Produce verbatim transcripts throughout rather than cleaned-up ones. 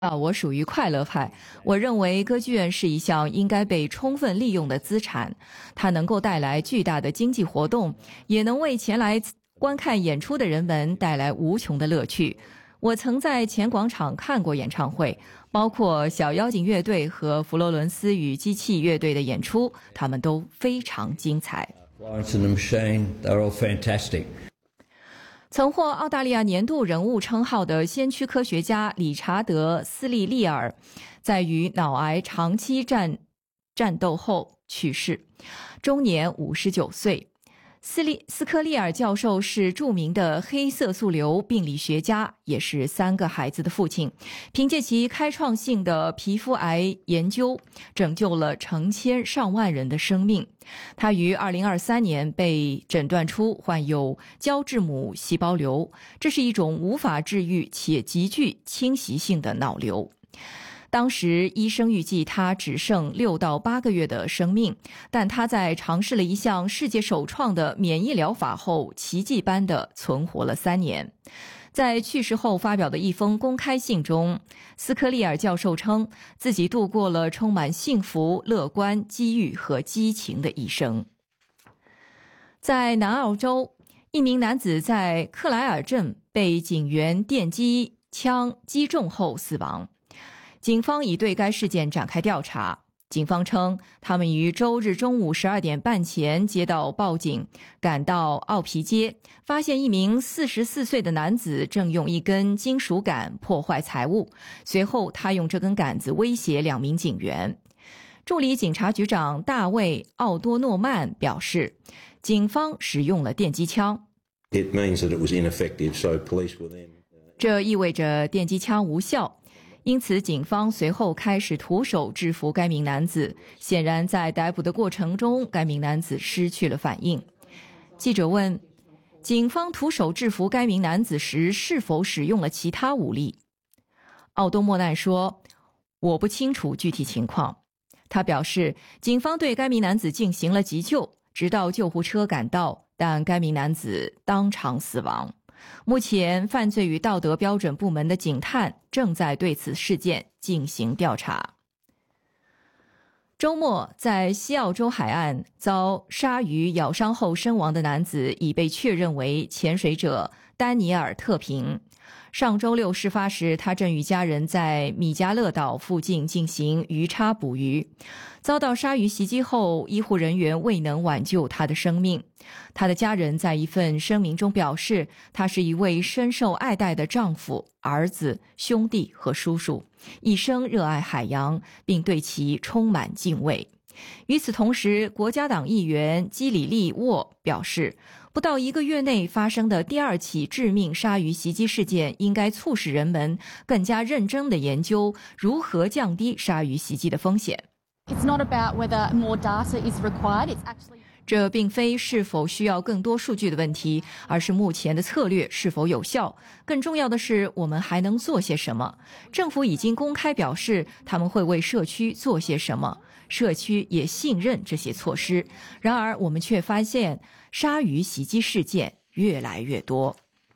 啊，我属于快乐派。我认为歌剧院是一项应该被充分利用的资产，它能够带来巨大的经济活动，也能为前来观看演出的人们带来无穷的乐趣。我曾在前广场看过演唱会，包括小妖精乐队和佛罗伦斯与机器乐队的演出，他们都非常精彩。 Florence and the Machine, they're all fantastic. 曾获澳大利亚年度人物称号的先驱科学家理查德·斯利利尔，在与脑癌长期战战斗后去世，终年五十九岁。斯利斯科利尔教授是著名的黑色素瘤病理学家，也是三个孩子的父亲。凭借其开创性的皮肤癌研究，拯救了成千上万人的生命。他于二零二三年被诊断出患有胶质母细胞瘤，这是一种无法治愈且极具侵袭性的脑瘤。当时医生预计他只剩六到八个月的生命，但他在尝试了一项世界首创的免疫疗法后，奇迹般地存活了三年。在去世后发表的一封公开信中，斯科利尔教授称自己度过了充满幸福、乐观、机遇和激情的一生。在南澳洲，一名男子在克莱尔镇被警员电击枪击中后死亡。警方已对该事件展开调查。警方称，他们于周日中午十二点半前接到报警，赶到奥皮街，发现一名四十四岁的男子正用一根金属杆破坏财物。随后，他用这根杆子威胁两名警员。助理警察局长大卫·奥多诺曼表示，警方使用了电击枪。 It means that it was ineffective, so police were then... 这意味着电击枪无效。因此，警方随后开始徒手制服该名男子。显然，在逮捕的过程中，该名男子失去了反应。记者问，警方徒手制服该名男子时是否使用了其他武力？奥多莫奈说，我不清楚具体情况。他表示，警方对该名男子进行了急救，直到救护车赶到，但该名男子当场死亡。目前，犯罪与道德标准部门的警探正在对此事件进行调查。周末，在西澳洲海岸遭鲨鱼咬伤后身亡的男子已被确认为潜水者丹尼尔·特平。上周六事发时，他正与家人在米加勒岛附近进行鱼叉捕鱼，遭到鲨鱼袭击后，医护人员未能挽救他的生命。他的家人在一份声明中表示，他是一位深受爱戴的丈夫、儿子、兄弟和叔叔，一生热爱海洋，并对其充满敬畏。与此同时，国家党议员基里利沃表示，不到一个月内发生的第二起致命鲨鱼袭击事件应该促使人们更加认真地研究如何降低鲨鱼袭击的风险。 It's not about whether more data is required, it's actually... 这并非是否需要更多数据的问题，而是目前的策略是否有效。更重要的是，我们还能做些什么？政府已经公开表示他们会为社区做些什么，社区也信任这些措施。然而，我们却发现鲨鱼袭击事件越来越多。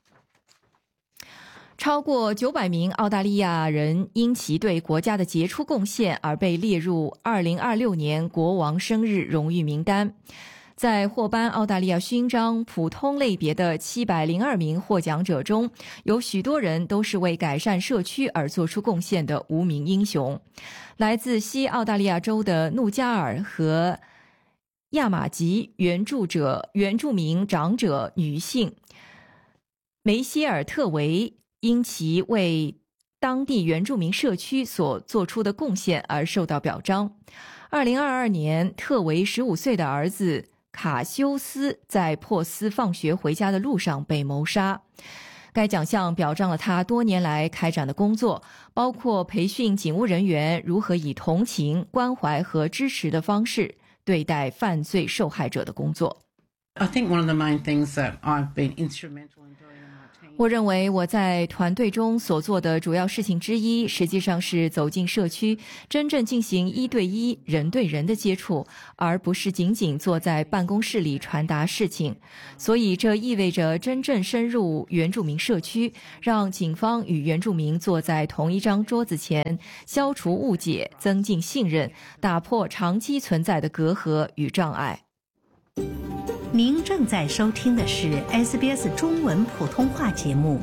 超过九百名澳大利亚人因其对国家的杰出贡献而被列入二零二六年国王生日荣誉名单。在获颁澳大利亚勋章普通类别的七百零二名获奖者中，有许多人都是为改善社区而做出贡献的无名英雄。来自西澳大利亚州的努加尔和亚马吉原住者原住民长者女性梅歇尔特维因其为当地原住民社区所做出的贡献而受到表彰。二零二二年，特维十五岁的儿子卡修斯在珀斯放学回家的路上被谋杀。该奖项表彰了他多年来开展的工作，包括培训警务人员如何以同情、关怀和支持的方式对待犯罪受害者的工作。 I think one of the main things that I've been instrumental in doing in my team 我认为我在团队中所做的主要事情之一，实际上是走进社区，真正进行一对一、人对人的接触，而不是仅仅坐在办公室里传达事情。所以这意味着真正深入原住民社区，让警方与原住民坐在同一张桌子前，消除误解，增进信任，打破长期存在的隔阂与障碍。 您正在收听的是 S B S 中文普通话节目。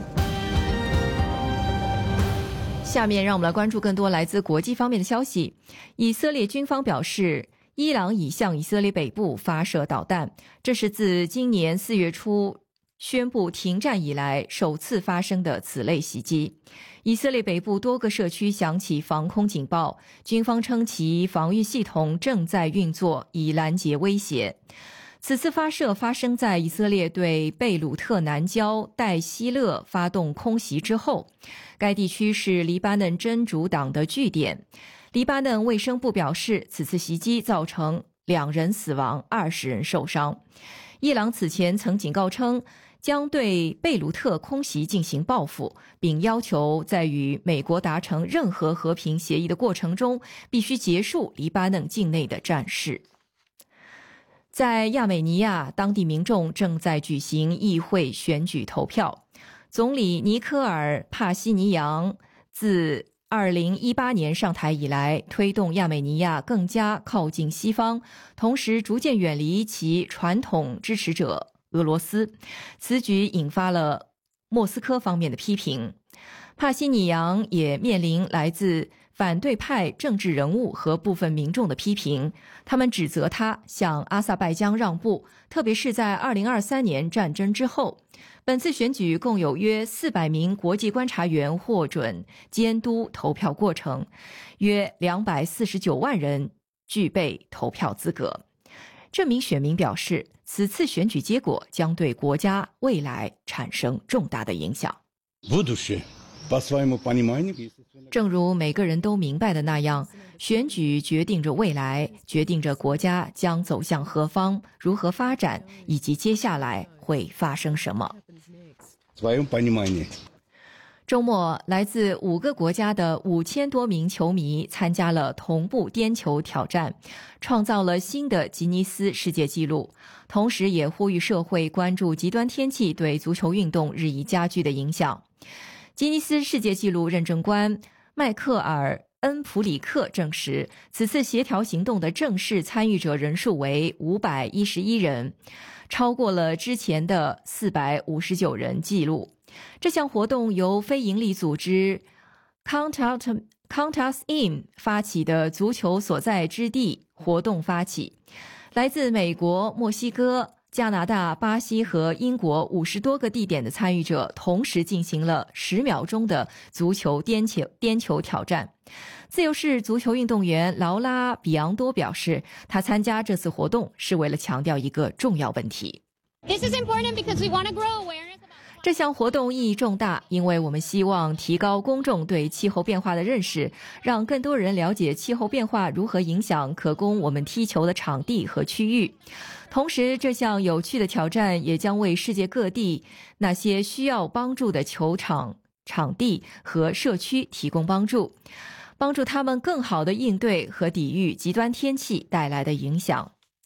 下面让我们来关注更多来自国际方面的消息。以色列军方表示，伊朗已向以色列北部发射导弹，这是自今年四月初宣布停战以来首次发生的此类袭击。以色列北部多个社区响起防空警报，军方称其防御系统正在运作，以拦截威胁。此次发射发生在以色列对贝鲁特南郊戴希勒发动空袭之后，该地区是黎巴嫩真主党的据点。黎巴嫩卫生部表示，此次袭击造成两人死亡，二十人受伤。伊朗此前曾警告称，将对贝鲁特空袭进行报复，并要求在与美国达成任何和平协议的过程中，必须结束黎巴嫩境内的战事。在亚美尼亚，当地民众正在举行议会选举投票。总理尼科尔·帕西尼扬自二零一八年上台以来，推动亚美尼亚更加靠近西方，同时逐渐远离其传统支持者俄罗斯。此举引发了莫斯科方面的批评。帕西尼扬也面临来自反对派政治人物和部分民众的批评，他们指责他向阿塞拜疆让步，特别是在二零二三年战争之后。本次选举共有约四百名国际观察员获准监督投票过程，约两百四十九万人具备投票资格。这名选民表示，此次选举结果将对国家未来产生重大的影响。正如每个人都明白的那样，选举决定着未来，决定着国家将走向何方，如何发展，以及接下来会发生什么。周末，来自五个国家的五千多名球迷参加了同步颠球挑战，创造了新的吉尼斯世界纪录，同时也呼吁社会关注极端天气对足球运动日益加剧的影响。吉尼斯世界纪录认证官迈克尔·恩普里克证实，此次协调行动的正式参与者人数为五百一十一人，超过了之前的四百五十九人记录。这项活动由非营利组织 Count, Count Us In 发起的足球所在之地活动发起，来自美国、墨西哥、加拿大、巴西和英国五十多个地点的参与者同时进行了十秒钟的足球颠球颠球挑战。自由式足球运动员劳拉·比昂多表示，他参加这次活动是为了强调一个重要问题。 This is important because we want to grow awareness. 这项活动意义重大，因为我们希望提高公众对气候变化的认识，让更多人了解气候变化如何影响可供我们踢球的场地和区域。同时，这项有趣的挑战也将为世界各地那些需要帮助的球场、场地和社区提供帮助，帮助他们更好地应对和抵御极端天气带来的影响。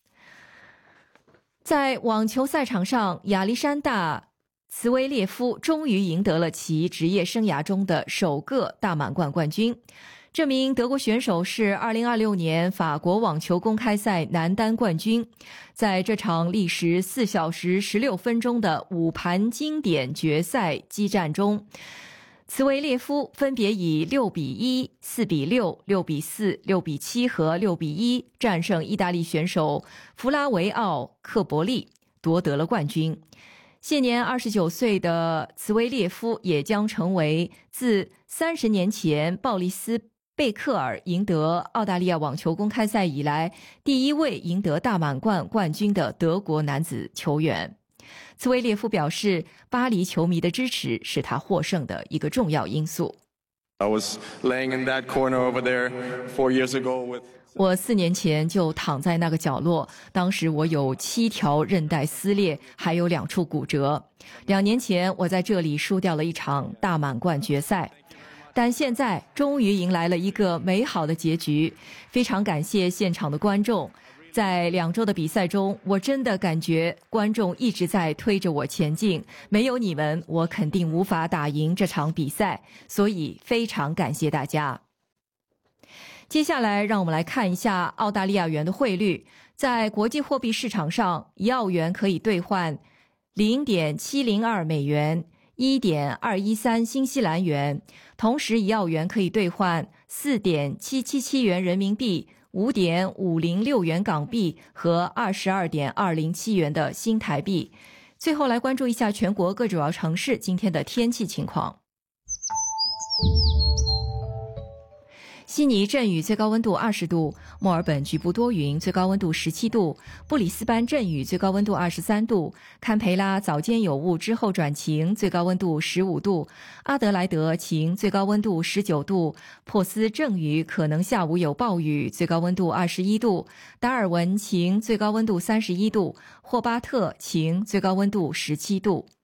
在网球赛场上，亚历山大茨维列夫终于赢得了其职业生涯中的首个大满贯冠军。这名德国选手是二零二六年法国网球公开赛男单冠军。在这场历时四小时十六分钟的五盘经典决赛激战中，茨维列夫分别以六比一、四比六、六比四、六比七和六比一战胜意大利选手弗拉维奥·克伯利，夺得了冠军。现年二十九岁的茨维列夫也将成为自三十年前鲍利斯·贝克尔赢得澳大利亚网球公开赛以来第一位赢得大满贯冠军的德国男子球员。茨维列夫表示，巴黎球迷的支持是他获胜的一个重要因素。 I was laying in that corner over there four years ago with 我四年前就躺在那个角落，当时我有七条韧带撕裂，还有两处骨折。两年前我在这里输掉了一场大满贯决赛，但现在终于迎来了一个美好的结局。非常感谢现场的观众，在两周的比赛中，我真的感觉观众一直在推着我前进，没有你们，我肯定无法打赢这场比赛，所以非常感谢大家。接下来让我们来看一下澳大利亚元的汇率。在国际货币市场上，一澳元可以兑换 零点七零二 美元， 一点二一三 新西兰元，同时一澳元可以兑换 四点七七七 元人民币， 五点五零六 元港币和 二十二点二零七 元的新台币。最后来关注一下全国各主要城市今天的天气情况。悉尼阵雨，最高温度二十度；墨尔本局部多云，最高温度十七度；布里斯班阵雨，最高温度二十三度；堪培拉早间有雾之后转晴，最高温度十五度；阿德莱德晴，最高温度十九度；珀斯阵雨，可能下午有暴雨，最高温度二十一度；达尔文晴，最高温度三十一度；霍巴特晴，最高温度十七度。